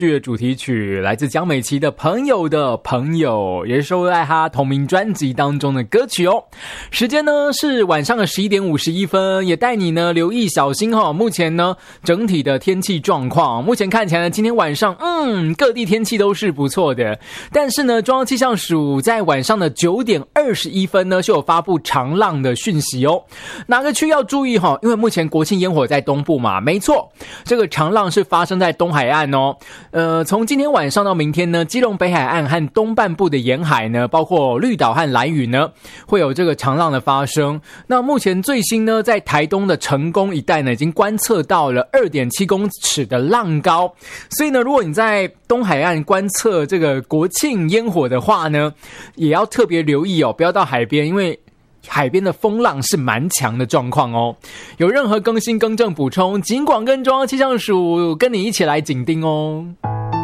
剧的主题曲来自江美琪的《朋友的朋友》，也是收录在她同名专辑当中的歌曲哦。时间呢是晚上的11点51分，也带你呢留意小心哈。目前呢整体的天气状况，目前看起来呢今天晚上各地天气都是不错的，但是呢中央气象署在晚上的9点21分呢就有发布长浪的讯息哦。哪个区要注意哈？因为目前国庆烟火在东部嘛，没错，这个长浪是发生在东海岸哦。从今天晚上到明天呢，基隆北海岸和东半部的沿海呢，包括绿岛和兰屿呢，会有这个长浪的发生。那目前最新呢，在台东的成功一带呢，已经观测到了2.7公尺的浪高。所以呢，如果你在东海岸观测这个国庆烟火的话呢，也要特别留意哦，不要到海边，因为海边的风浪是蛮强的状况哦。有任何更新更正补充，尽管跟中央气象署跟你一起来紧盯哦。